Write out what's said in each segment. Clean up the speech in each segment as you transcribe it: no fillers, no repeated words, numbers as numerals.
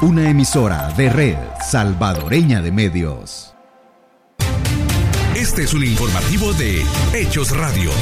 Una emisora de Red Salvadoreña de Medios. Este es un informativo de Hechos Radio.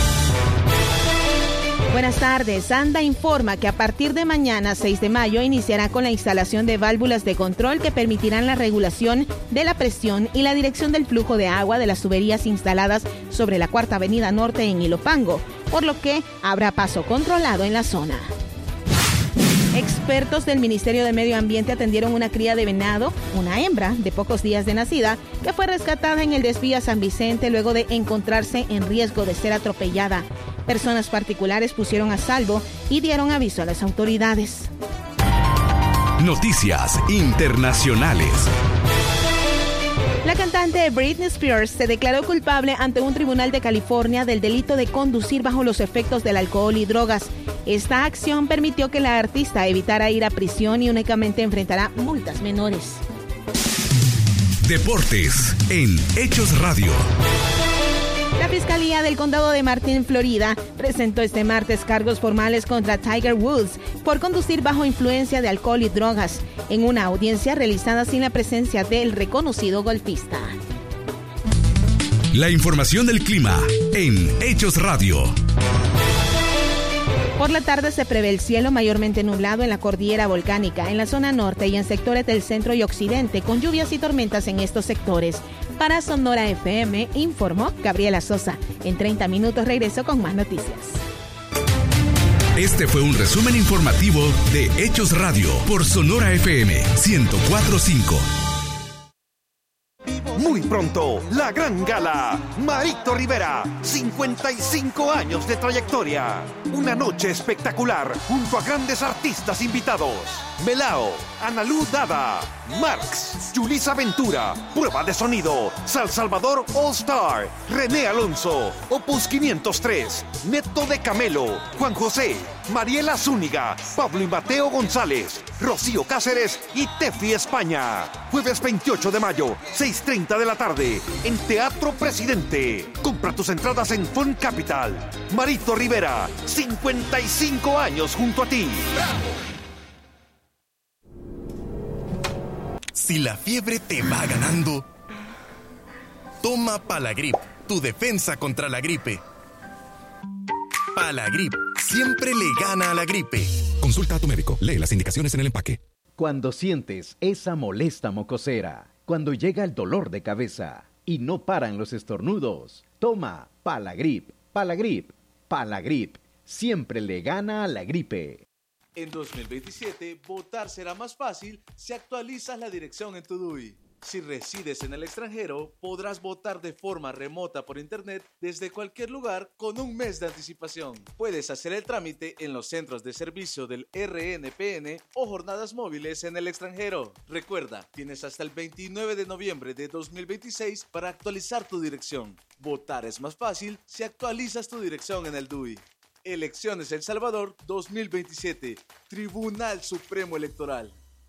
Buenas tardes. ANDA informa que a partir de mañana, 6 de mayo, iniciará con la instalación de válvulas de control que permitirán la regulación de la presión y la dirección del flujo de agua de las tuberías instaladas sobre la Cuarta Avenida Norte en Ilopango, por lo que habrá paso controlado en la zona. Expertos del Ministerio de Medio Ambiente atendieron una cría de venado, una hembra de pocos días de nacida, que fue rescatada en el desvío a San Vicente luego de encontrarse en riesgo de ser atropellada. Personas particulares pusieron a salvo y dieron aviso a las autoridades. Noticias internacionales. La cantante Britney Spears se declaró culpable ante un tribunal de California del delito de conducir bajo los efectos del alcohol y drogas. Esta acción permitió que la artista evitara ir a prisión y únicamente enfrentará multas menores. Deportes en Hechos Radio. La Fiscalía del Condado de Martin, Florida, presentó este martes cargos formales contra Tiger Woods por conducir bajo influencia de alcohol y drogas, en una audiencia realizada sin la presencia del reconocido golfista. La información del clima en Hechos Radio. Por la tarde se prevé el cielo mayormente nublado en la cordillera volcánica, en la zona norte y en sectores del centro y occidente, con lluvias y tormentas en estos sectores. Para Sonora FM, informó Gabriela Sosa. En 30 minutos regreso con más noticias. Este fue un resumen informativo de Hechos Radio por Sonora FM 104.5. Muy pronto, la gran gala. Marito Rivera, 55 años de trayectoria. Una noche espectacular junto a grandes artistas invitados. Melao, Analú Dada, Marx, Yulisa Ventura, Prueba de Sonido, Sal Salvador All Star, René Alonso, Opus 503, Neto de Camelo, Juan José, Mariela Zúñiga, Pablo y Mateo González, Rocío Cáceres y Tefi España. Jueves 28 de mayo, 6:30 de la tarde, en Teatro Presidente. Compra tus entradas en Fun Capital. Marito Rivera, 55 años junto a ti. Si la fiebre te va ganando, toma Palagrip, tu defensa contra la gripe. Palagrip siempre le gana a la gripe. Consulta a tu médico. Lee las indicaciones en el empaque. Cuando sientes esa molesta mocosera, cuando llega el dolor de cabeza y no paran los estornudos, toma Palagrip. Palagrip. Palagrip siempre le gana a la gripe. En 2027, votar será más fácil si actualizas la dirección en tu DUI. Si resides en el extranjero, podrás votar de forma remota por internet desde cualquier lugar con un mes de anticipación. Puedes hacer el trámite en los centros de servicio del RNPN o jornadas móviles en el extranjero. Recuerda, tienes hasta el 29 de noviembre de 2026 para actualizar tu dirección. Votar es más fácil si actualizas tu dirección en el DUI. Elecciones El Salvador 2027. Tribunal Supremo Electoral.